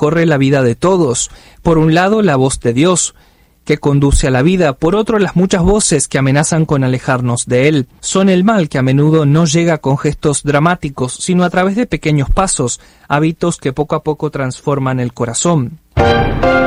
recorre la vida de todos. Por un lado, la voz de Dios, que conduce a la vida, por otro las muchas voces que amenazan con alejarnos de Él. Son el mal que a menudo no llega con gestos dramáticos, sino a través de pequeños pasos, hábitos que poco a poco transforman el corazón.